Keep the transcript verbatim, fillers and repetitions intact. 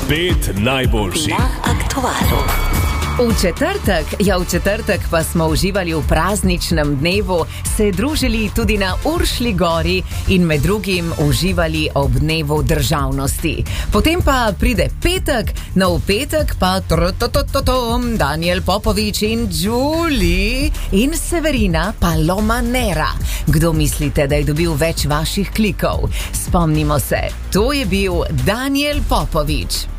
Pet najboljših na aktualu. V četrtek, ja v četrtek pa smo uživali v prazničnem dnevu, se družili tudi na Uršlji gori in med drugim uživali ob dnevu državnosti. Potem pa pride petek, no v petek pa trtotototom Daniel Popovič in Julie in Severina Palomanera. Kdo mislite, da je dobil več vaših klikov? Spomnimo se, to je bil Daniel Popovič.